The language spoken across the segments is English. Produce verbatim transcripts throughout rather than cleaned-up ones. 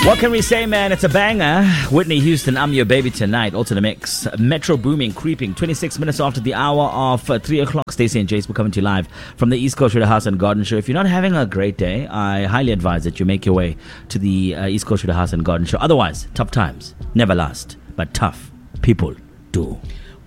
What can we say, man? It's a banger. Whitney Houston, I'm Your Baby Tonight. Also the mix. Metro booming, creeping. twenty-six minutes after the hour of uh, three o'clock. Stacey and Jace will coming to you live from the East Coast Radio House and Garden Show. If you're not having a great day, I highly advise that you make your way to the uh, East Coast Radio House and Garden Show. Otherwise, tough times never last, but tough people do.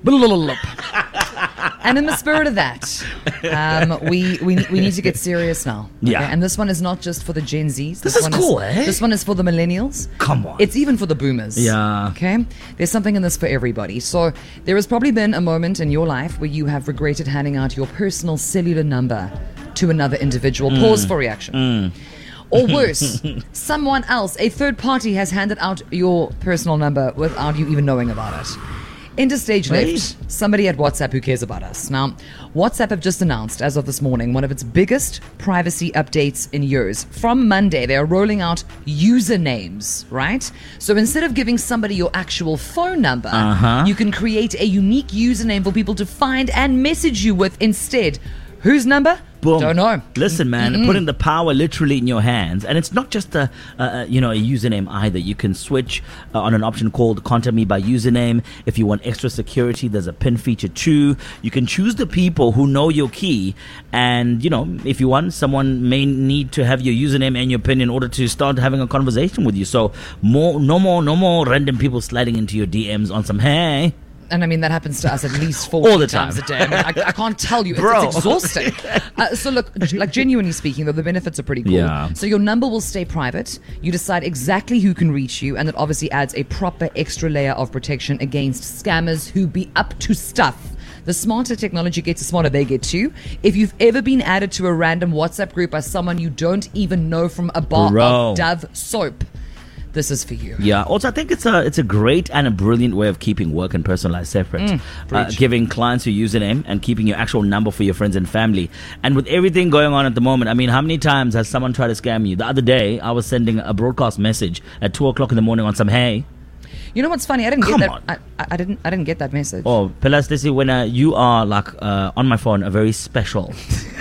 And in the spirit of that, um, we, we we need to get serious now. Okay? Yeah. And this one is not just for the Gen Zs. This, This is one cool, is, eh? This one is for the millennials. Come on. It's even for the boomers. Yeah. Okay? There's something in this for everybody. So there has probably been a moment in your life where you have regretted handing out your personal cellular number to another individual. Mm. Pause for reaction. Mm. Or worse, someone else, a third party, has handed out your personal number without you even knowing about it. Interstage Wait. left, somebody at WhatsApp who cares about us. Now, WhatsApp have just announced, as of this morning, one of its biggest privacy updates in years. From Monday, they are rolling out usernames, right? So instead of giving somebody your actual phone number, Uh-huh. you can create a unique username for people to find and message you with instead. Whose number? Boom. Don't know. Listen, man, Mm-mm. putting the power literally in your hands, and it's not just a, uh, you know, a username either. You can switch uh, on an option called "Contact Me by Username." If you want extra security, there's a pin feature too. You can choose the people who know your key, and you know, if you want, someone may need to have your username and your pin in order to start having a conversation with you. So, more, no more, no more random people sliding into your D Ms on some hey. And I mean, that happens to us at least four All the time. times a day. I, mean, I, I can't tell you. It's, Bro. it's exhausting. Uh, so look, like genuinely speaking, though, the benefits are pretty cool. Yeah. So your number will stay private. You decide exactly who can reach you. And it obviously adds a proper extra layer of protection against scammers who be up to stuff. The smarter technology gets, the smarter they get too. If you've ever been added to a random WhatsApp group by someone you don't even know from a bar Bro. of Dove soap, this is for you. Yeah. Also, I think it's a it's a great and a brilliant way of keeping work and personal life separate. Mm, uh, preach. giving clients your username and keeping your actual number for your friends and family. And with everything going on at the moment, I mean, how many times has someone tried to scam you? The other day, I was sending a broadcast message at two o'clock in the morning on some hey. You know what's funny? I didn't Come get on. that. I, I, I didn't. I didn't get that message. Oh, Pelas, this is when uh, you are like uh, on my phone, a very special.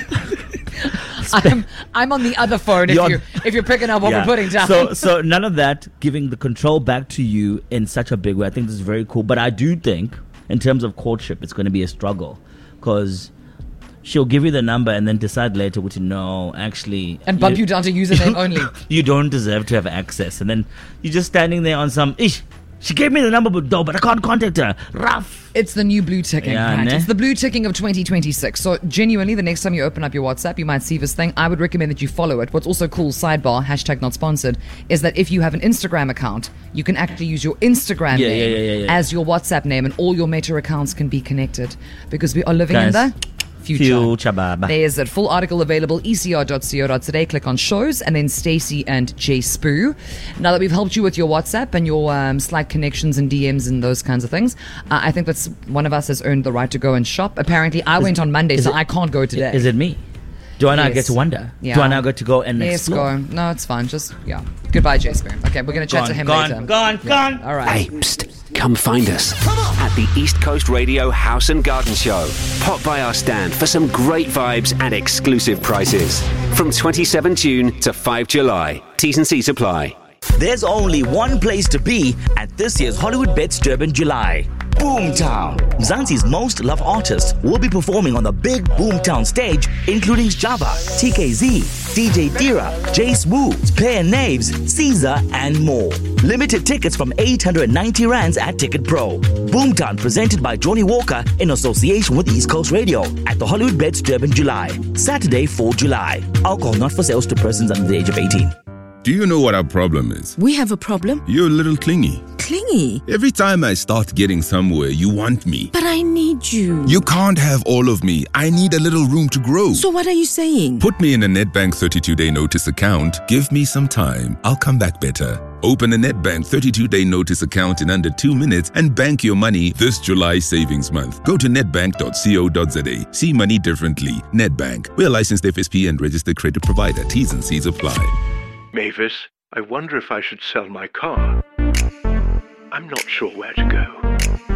I'm I'm on the other phone if You're on- you if you're picking up what Yeah. we're putting down. So, so none of that giving the control back to you in such a big way. I think this is very cool. But I do think, in terms of courtship, it's going to be a struggle because she'll give you the number and then decide later to no, actually, and bump you down to username only. You don't deserve to have access, and then you're just standing there on some ish. She gave me the number, but no, but I can't contact her. Rough. It's the new blue ticking, Yeah, right? ne? It's the blue ticking of twenty twenty-six. So genuinely, the next time you open up your WhatsApp, you might see this thing. I would recommend that you follow it. What's also cool, sidebar, hashtag not sponsored, is that if you have an Instagram account, you can actually use your Instagram Yeah, name yeah, yeah, yeah, yeah. as your WhatsApp name, and all your Meta accounts can be connected because we are living in Guys, the future. Future, baba. There's a full article available, e c r dot co dot today. Click on shows and then Stacey and Jay Spoo. Now that we've helped you with your WhatsApp and your um, Slack connections and D Ms and those kinds of things, uh, I think that's one of us has earned the right to go and shop. Apparently, I went on Monday, is so it- I can't go today. Is it me? Do I now Yes. get to wonder? Yeah. Do I now get to go and Yes, explore? go. No, it's fine. Just, yeah. Goodbye, Jay Spoo. Okay, we're going to chat Gone, to him gone, later. gone, gone. All right. Hey, psst, come find us at the East Coast Radio House and Garden Show. Pop by our stand for some great vibes and exclusive prices. From twenty-seventh of June to fifth of July. T's and C's apply. There's only one place to be at this year's Hollywood Bets Durban July. Boomtown. Mzansi's most loved artists will be performing on the big Boomtown stage, including Java, T K Z, D J Dira, Jace Wu, Player Naves, Caesar, and more. Limited tickets from eight hundred ninety rands at Ticket Pro. Boomtown presented by Johnny Walker in association with East Coast Radio at the Hollywood Bets Durban July. Saturday, fourth of July. Alcohol not for sales to persons under the age of eighteen. Do you know what our problem is? We have a problem? You're a little clingy. Clingy. Every time I start getting somewhere, you want me. But I need you. You can't have all of me. I need a little room to grow. So what are you saying? Put me in a Nedbank thirty-two day notice account. Give me some time. I'll come back better. Open a Nedbank thirty-two day notice account in under two minutes and bank your money this July savings month. Go to nedbank dot co dot za. See money differently. Nedbank. We're a licensed F S P and registered credit provider. T's and C's apply. Mavis, I wonder if I should sell my car. I'm not sure where to go.